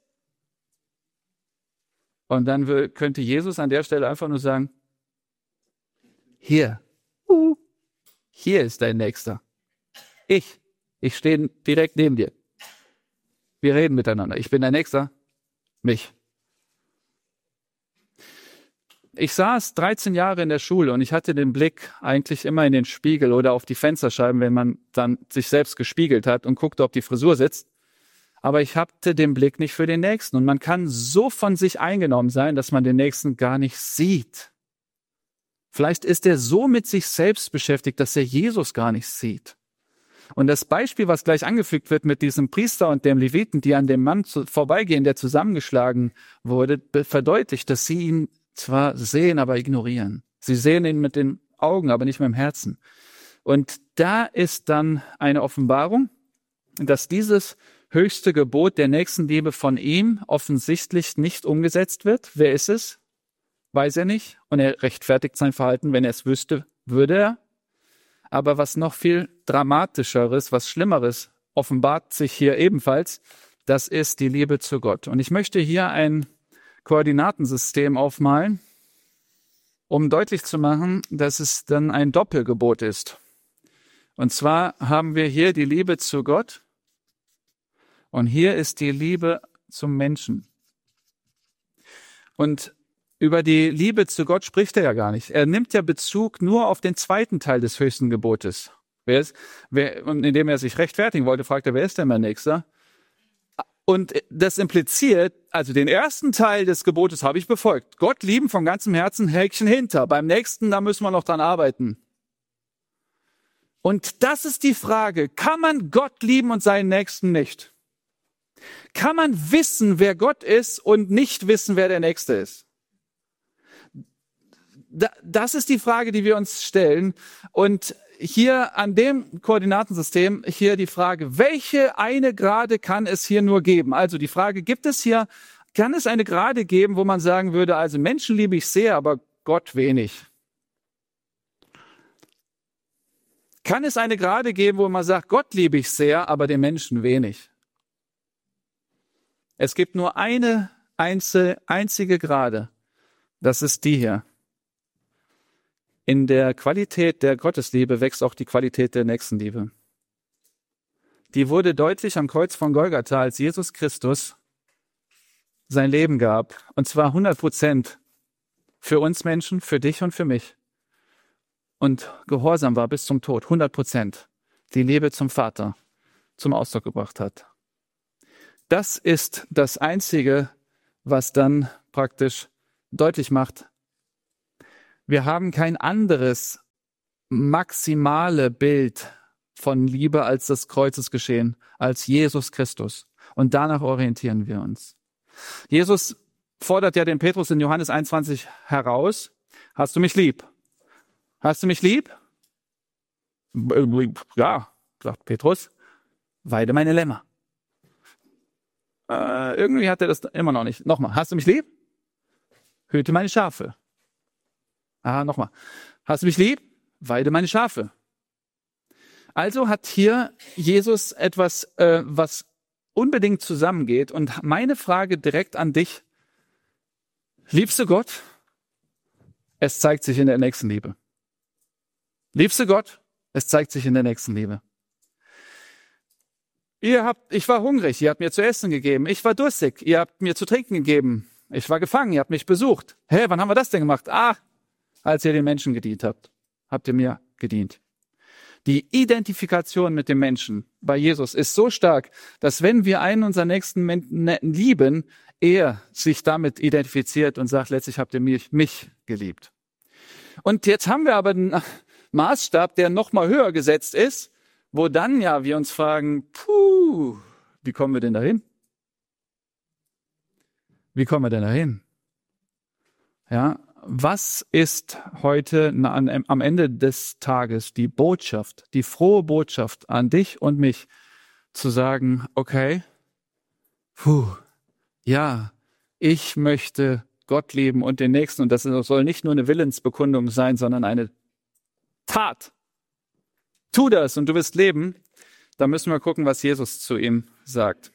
Und dann will, könnte Jesus an der Stelle einfach nur sagen, hier, uh, hier ist dein Nächster. Ich, ich stehe direkt neben dir. Wir reden miteinander. Ich bin dein Nächster, mich. Ich saß dreizehn Jahre in der Schule und ich hatte den Blick eigentlich immer in den Spiegel oder auf die Fensterscheiben, wenn man dann sich selbst gespiegelt hat und guckte, ob die Frisur sitzt. Aber ich hatte den Blick nicht für den Nächsten. Und man kann so von sich eingenommen sein, dass man den Nächsten gar nicht sieht. Vielleicht ist er so mit sich selbst beschäftigt, dass er Jesus gar nicht sieht. Und das Beispiel, was gleich angefügt wird mit diesem Priester und dem Leviten, die an dem Mann zu, vorbeigehen, der zusammengeschlagen wurde, verdeutlicht, dass sie ihn zwar sehen, aber ignorieren. Sie sehen ihn mit den Augen, aber nicht mit dem Herzen. Und da ist dann eine Offenbarung, dass dieses höchste Gebot der Nächstenliebe von ihm offensichtlich nicht umgesetzt wird. Wer ist es? Weiß er nicht. Und er rechtfertigt sein Verhalten. Wenn er es wüsste, würde er. Aber was noch viel Dramatischeres, was Schlimmeres offenbart sich hier ebenfalls, das ist die Liebe zu Gott. Und ich möchte hier ein Koordinatensystem aufmalen, um deutlich zu machen, dass es dann ein Doppelgebot ist. Und zwar haben wir hier die Liebe zu Gott und hier ist die Liebe zum Menschen. Und über die Liebe zu Gott spricht er ja gar nicht. Er nimmt ja Bezug nur auf den zweiten Teil des höchsten Gebotes. Wer ist, wer, und indem er sich rechtfertigen wollte, fragt er, wer ist denn mein Nächster? Und das impliziert, also den ersten Teil des Gebotes habe ich befolgt. Gott lieben von ganzem Herzen, Häkchen hinter. Beim nächsten, da müssen wir noch dran arbeiten. Und das ist die Frage, kann man Gott lieben und seinen Nächsten nicht? Kann man wissen, wer Gott ist und nicht wissen, wer der Nächste ist? Das ist die Frage, die wir uns stellen. Und hier an dem Koordinatensystem hier die Frage, welche eine Gerade kann es hier nur geben? Also die Frage, gibt es hier, kann es eine Gerade geben, wo man sagen würde, also Menschen liebe ich sehr, aber Gott wenig? Kann es eine Gerade geben, wo man sagt, Gott liebe ich sehr, aber den Menschen wenig? Es gibt nur eine einzige Gerade. Das ist die hier. In der Qualität der Gottesliebe wächst auch die Qualität der Nächstenliebe. Die wurde deutlich am Kreuz von Golgatha, als Jesus Christus sein Leben gab. Und zwar hundert Prozent für uns Menschen, für dich und für mich. Und gehorsam war bis zum Tod, hundert Prozent. Die Liebe zum Vater zum Ausdruck gebracht hat. Das ist das Einzige, was dann praktisch deutlich macht, wir haben kein anderes maximale Bild von Liebe als das Kreuzesgeschehen, als Jesus Christus. Und danach orientieren wir uns. Jesus fordert ja den Petrus in Johannes einundzwanzig heraus. Hast du mich lieb? Hast du mich lieb? Ja, sagt Petrus. Weide meine Lämmer. Äh, irgendwie hat er das immer noch nicht. Nochmal, hast du mich lieb? Hüte meine Schafe. Ah, nochmal. Hast du mich lieb? Weide meine Schafe. Also hat hier Jesus etwas, äh, was unbedingt zusammengeht. Und meine Frage direkt an dich. Liebst du Gott? Es zeigt sich in der Nächstenliebe. Liebst du Gott? Es zeigt sich in der Nächstenliebe. Ihr habt, ich war hungrig, ihr habt mir zu essen gegeben. Ich war durstig, ihr habt mir zu trinken gegeben. Ich war gefangen, ihr habt mich besucht. Hä, wann haben wir das denn gemacht? Ah, als ihr den Menschen gedient habt, habt ihr mir gedient. Die Identifikation mit dem Menschen bei Jesus ist so stark, dass wenn wir einen unserer nächsten Menschen lieben, er sich damit identifiziert und sagt, letztlich habt ihr mich, mich geliebt. Und jetzt haben wir aber Maßstab, der noch mal höher gesetzt ist, wo dann ja wir uns fragen, puh, wie kommen wir denn dahin? Wie kommen wir denn dahin? Ja, was ist heute na, an, am Ende des Tages die Botschaft, die frohe Botschaft an dich und mich, zu sagen, okay, puh, ja, ich möchte Gott lieben und den Nächsten, und das soll nicht nur eine Willensbekundung sein, sondern eine Tat. Tu das und du wirst leben. Da müssen wir gucken, was Jesus zu ihm sagt.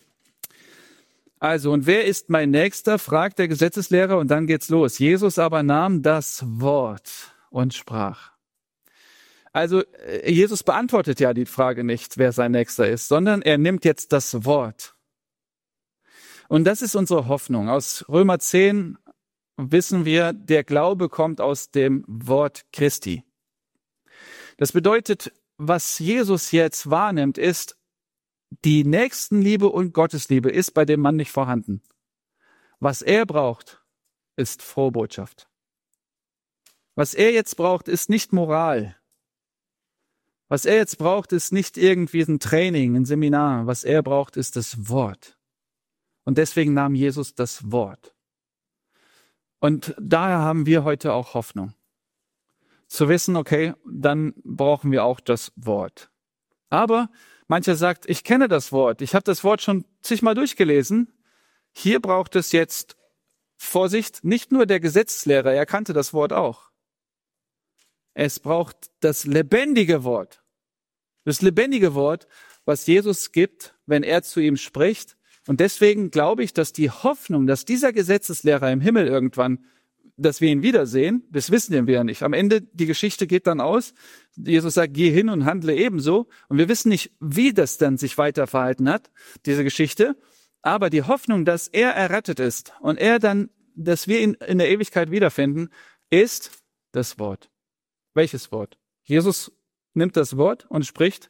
Also, und wer ist mein Nächster? Fragt der Gesetzeslehrer, und dann geht's los. Jesus aber nahm das Wort und sprach. Also, Jesus beantwortet ja die Frage nicht, wer sein Nächster ist, sondern er nimmt jetzt das Wort. Und das ist unsere Hoffnung. Aus Römer zehn wissen wir, der Glaube kommt aus dem Wort Christi. Das bedeutet, was Jesus jetzt wahrnimmt, ist, die Nächstenliebe und Gottesliebe ist bei dem Mann nicht vorhanden. Was er braucht, ist frohe Botschaft. Was er jetzt braucht, ist nicht Moral. Was er jetzt braucht, ist nicht irgendwie ein Training, ein Seminar. Was er braucht, ist das Wort. Und deswegen nahm Jesus das Wort. Und daher haben wir heute auch Hoffnung. Zu wissen, okay, dann brauchen wir auch das Wort. Aber mancher sagt, ich kenne das Wort, ich habe das Wort schon zigmal durchgelesen. Hier braucht es jetzt Vorsicht, nicht nur der Gesetzeslehrer, er kannte das Wort auch. Es braucht das lebendige Wort. Das lebendige Wort, was Jesus gibt, wenn er zu ihm spricht. Und deswegen glaube ich, dass die Hoffnung, dass dieser Gesetzeslehrer im Himmel irgendwann, dass wir ihn wiedersehen, das wissen wir ja nicht. Am Ende, die Geschichte geht dann aus. Jesus sagt, geh hin und handle ebenso. Und wir wissen nicht, wie das dann sich weiter verhalten hat, diese Geschichte. Aber die Hoffnung, dass er errettet ist und er dann, dass wir ihn in der Ewigkeit wiederfinden, ist das Wort. Welches Wort? Jesus nimmt das Wort und spricht.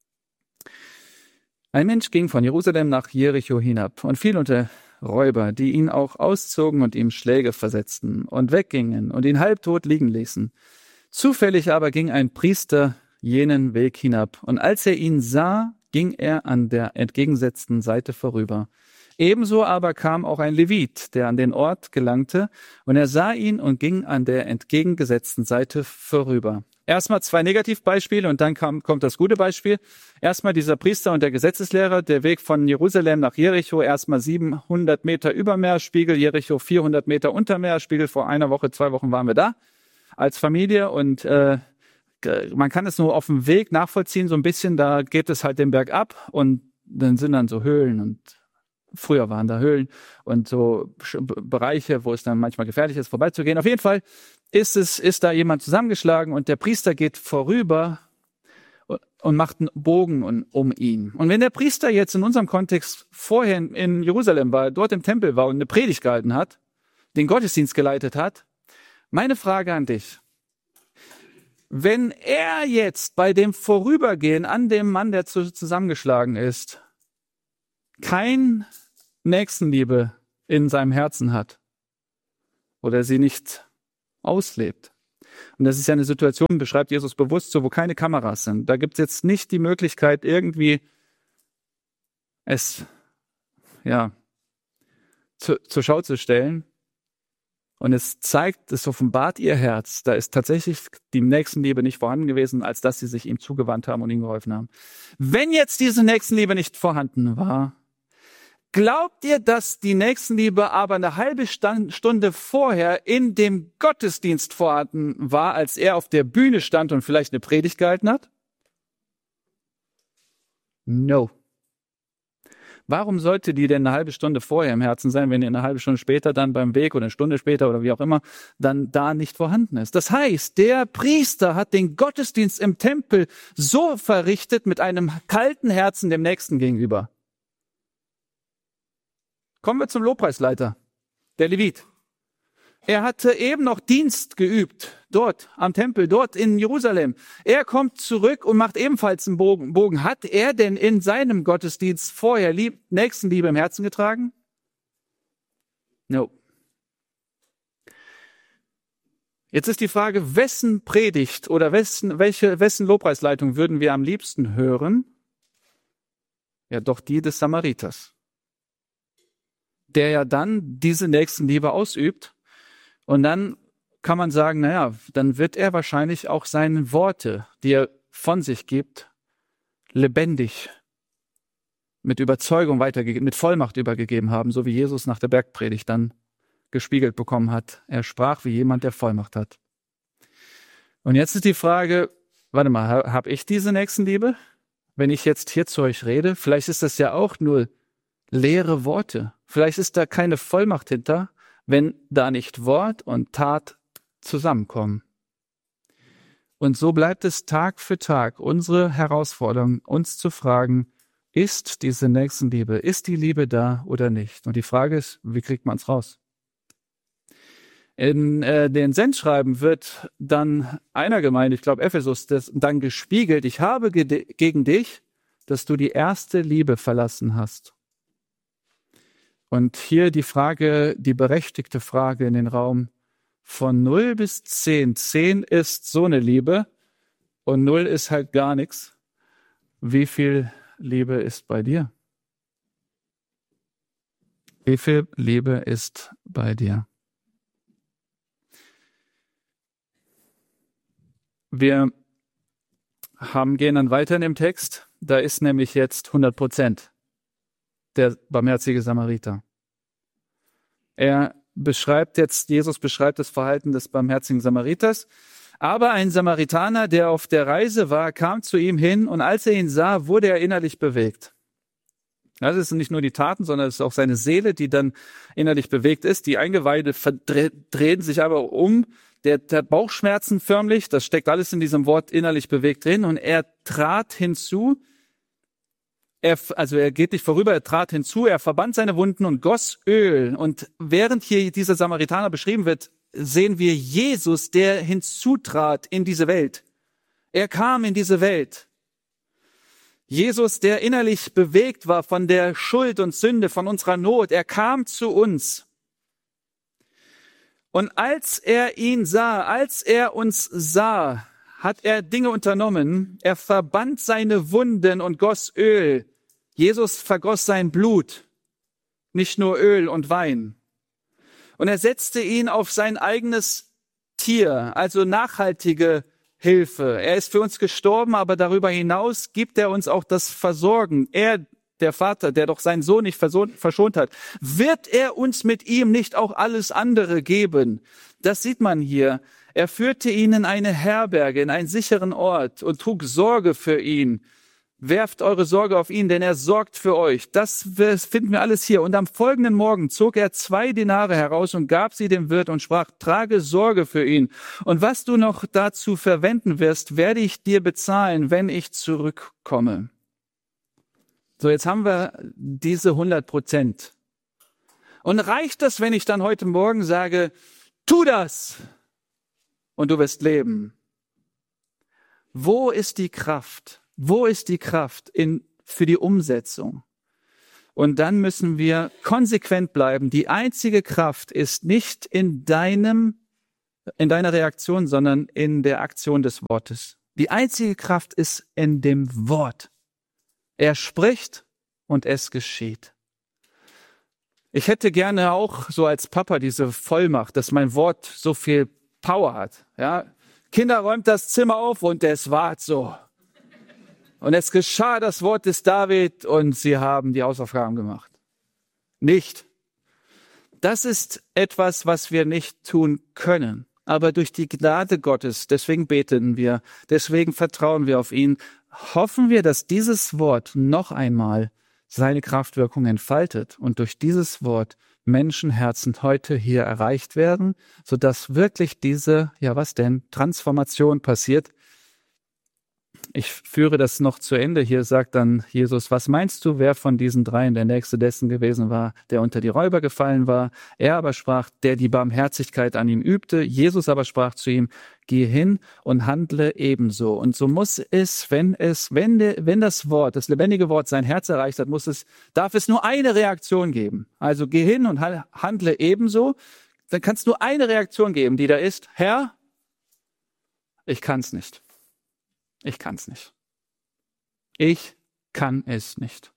Ein Mensch ging von Jerusalem nach Jericho hinab und fiel unter Räuber, die ihn auch auszogen und ihm Schläge versetzten und weggingen und ihn halbtot liegen ließen. Zufällig aber ging ein Priester jenen Weg hinab, und als er ihn sah, ging er an der entgegengesetzten Seite vorüber. Ebenso aber kam auch ein Levit, der an den Ort gelangte, und er sah ihn und ging an der entgegengesetzten Seite vorüber. Erstmal zwei Negativbeispiele und dann kam, kommt das gute Beispiel. Erstmal dieser Priester und der Gesetzeslehrer, der Weg von Jerusalem nach Jericho, erstmal siebenhundert Meter über Meeresspiegel, Jericho vierhundert Meter unter Meeresspiegel. Vor einer Woche, zwei Wochen waren wir da als Familie und äh, man kann es nur auf dem Weg nachvollziehen, so ein bisschen, da geht es halt den Berg ab und dann sind dann so Höhlen und früher waren da Höhlen und so Bereiche, wo es dann manchmal gefährlich ist, vorbeizugehen. Auf jeden Fall ist es, ist da jemand zusammengeschlagen und der Priester geht vorüber und macht einen Bogen um ihn. Und wenn der Priester jetzt in unserem Kontext vorher in Jerusalem war, dort im Tempel war und eine Predigt gehalten hat, den Gottesdienst geleitet hat, meine Frage an dich: Wenn er jetzt bei dem Vorübergehen an dem Mann, der zusammengeschlagen ist, kein Nächstenliebe in seinem Herzen hat oder sie nicht auslebt. Und das ist ja eine Situation, beschreibt Jesus bewusst so, wo keine Kameras sind. Da gibt es jetzt nicht die Möglichkeit, irgendwie es ja zu, zur Schau zu stellen. Und es zeigt, es offenbart ihr Herz. Da ist tatsächlich die Nächstenliebe nicht vorhanden gewesen, als dass sie sich ihm zugewandt haben und ihm geholfen haben. Wenn jetzt diese Nächstenliebe nicht vorhanden war, glaubt ihr, dass die Nächstenliebe aber eine halbe Stunde vorher in dem Gottesdienst vorhanden war, als er auf der Bühne stand und vielleicht eine Predigt gehalten hat? No. Warum sollte die denn eine halbe Stunde vorher im Herzen sein, wenn die eine halbe Stunde später dann beim Weg oder eine Stunde später oder wie auch immer dann da nicht vorhanden ist? Das heißt, der Priester hat den Gottesdienst im Tempel so verrichtet mit einem kalten Herzen dem Nächsten gegenüber. Kommen wir zum Lobpreisleiter, der Levit. Er hatte eben noch Dienst geübt, dort am Tempel, dort in Jerusalem. Er kommt zurück und macht ebenfalls einen Bogen. Bogen. Hat er denn in seinem Gottesdienst vorher Lieb- Nächstenliebe im Herzen getragen? No. Jetzt ist die Frage, wessen Predigt oder wessen, welche, wessen Lobpreisleitung würden wir am liebsten hören? Ja, doch die des Samariters, der ja dann diese Nächstenliebe ausübt. Und dann kann man sagen, naja, dann wird er wahrscheinlich auch seine Worte, die er von sich gibt, lebendig, mit Überzeugung weitergegeben, mit Vollmacht übergegeben haben, so wie Jesus nach der Bergpredigt dann gespiegelt bekommen hat. Er sprach wie jemand, der Vollmacht hat. Und jetzt ist die Frage, warte mal, habe ich diese Nächstenliebe? Wenn ich jetzt hier zu euch rede, vielleicht ist das ja auch nur leere Worte. Vielleicht ist da keine Vollmacht hinter, wenn da nicht Wort und Tat zusammenkommen. Und so bleibt es Tag für Tag unsere Herausforderung, uns zu fragen, ist diese Nächstenliebe, ist die Liebe da oder nicht? Und die Frage ist, wie kriegt man es raus? In äh, den Sendschreiben wird dann einer Gemeinde, ich glaube Ephesus, das dann gespiegelt, ich habe ge- gegen dich, dass du die erste Liebe verlassen hast. Und hier die Frage, die berechtigte Frage in den Raum, von null bis zehn. zehn ist so eine Liebe und null ist halt gar nichts. Wie viel Liebe ist bei dir? Wie viel Liebe ist bei dir? Wir haben, gehen dann weiter in dem Text. Da ist nämlich jetzt hundert Prozent der barmherzige Samariter. Er beschreibt jetzt, Jesus beschreibt das Verhalten des barmherzigen Samariters. Aber ein Samaritaner, der auf der Reise war, kam zu ihm hin und als er ihn sah, wurde er innerlich bewegt. Das ist nicht nur die Taten, sondern es ist auch seine Seele, die dann innerlich bewegt ist. Die Eingeweide drehen sich aber um. Der, der Bauchschmerzen förmlich, das steckt alles in diesem Wort innerlich bewegt drin. Und er trat hinzu, er, also er geht nicht vorüber, er trat hinzu, er verband seine Wunden und goss Öl. Und während hier dieser Samaritaner beschrieben wird, sehen wir Jesus, der hinzutrat in diese Welt. Er kam in diese Welt. Jesus, der innerlich bewegt war von der Schuld und Sünde, von unserer Not, er kam zu uns. Und als er ihn sah, als er uns sah, hat er Dinge unternommen. Er verband seine Wunden und goss Öl. Jesus vergoss sein Blut, nicht nur Öl und Wein. Und er setzte ihn auf sein eigenes Tier, also nachhaltige Hilfe. Er ist für uns gestorben, aber darüber hinaus gibt er uns auch das Versorgen. Er, der Vater, der doch seinen Sohn nicht verschont hat, wird er uns mit ihm nicht auch alles andere geben? Das sieht man hier. Er führte ihn in eine Herberge, in einen sicheren Ort und trug Sorge für ihn. Werft eure Sorge auf ihn, denn er sorgt für euch. Das finden wir alles hier. Und am folgenden Morgen zog er zwei Denare heraus und gab sie dem Wirt und sprach, trage Sorge für ihn. Und was du noch dazu verwenden wirst, werde ich dir bezahlen, wenn ich zurückkomme. So, jetzt haben wir diese hundert Prozent. Und reicht das, wenn ich dann heute Morgen sage, tu das und du wirst leben? Wo ist die Kraft? Wo ist die Kraft in, für die Umsetzung? Und dann müssen wir konsequent bleiben. Die einzige Kraft ist nicht in deinem, in deiner Reaktion, sondern in der Aktion des Wortes. Die einzige Kraft ist in dem Wort. Er spricht und es geschieht. Ich hätte gerne auch so als Papa diese Vollmacht, dass mein Wort so viel Power hat. Ja? Kinder, räumt das Zimmer auf und es ward so. Und es geschah das Wort des David und sie haben die Hausaufgaben gemacht. Nicht. Das ist etwas, was wir nicht tun können. Aber durch die Gnade Gottes, deswegen beten wir, deswegen vertrauen wir auf ihn, hoffen wir, dass dieses Wort noch einmal seine Kraftwirkung entfaltet und durch dieses Wort Menschenherzen heute hier erreicht werden, sodass wirklich diese, ja was denn, Transformation passiert. Ich führe das noch zu Ende. Hier sagt dann Jesus, was meinst du, wer von diesen dreien der Nächste dessen gewesen war, der unter die Räuber gefallen war? Er aber sprach, der die Barmherzigkeit an ihm übte. Jesus aber sprach zu ihm, geh hin und handle ebenso. Und so muss es, wenn es, wenn, de, wenn das Wort, das lebendige Wort sein Herz erreicht hat, muss es, darf es nur eine Reaktion geben. Also geh hin und handle ebenso. Dann kann es nur eine Reaktion geben, die da ist, Herr, Ich kann's nicht. Ich kann's nicht. Ich kann es nicht.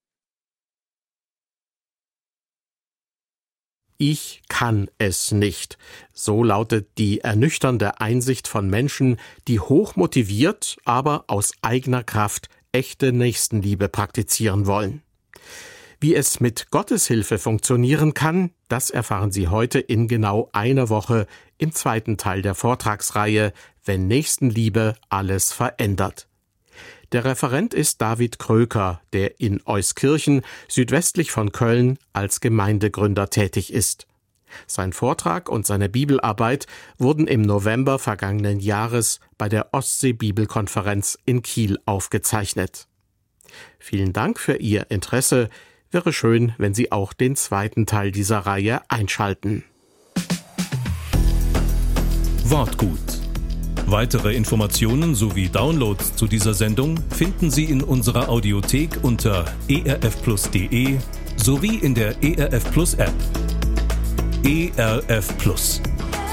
Ich kann es nicht. So lautet die ernüchternde Einsicht von Menschen, die hochmotiviert, aber aus eigener Kraft echte Nächstenliebe praktizieren wollen. Wie es mit Gottes Hilfe funktionieren kann, das erfahren Sie heute in genau einer Woche im zweiten Teil der Vortragsreihe Wenn Nächstenliebe alles verändert. Der Referent ist David Kröker, der in Euskirchen, südwestlich von Köln, als Gemeindegründer tätig ist. Sein Vortrag und seine Bibelarbeit wurden im November vergangenen Jahres bei der Ostsee-Bibelkonferenz in Kiel aufgezeichnet. Vielen Dank für Ihr Interesse. Wäre schön, wenn Sie auch den zweiten Teil dieser Reihe einschalten. Wortgut. Weitere Informationen sowie Downloads zu dieser Sendung finden Sie in unserer Audiothek unter e r f plus punkt d e sowie in der E R F Plus App. E R F Plus.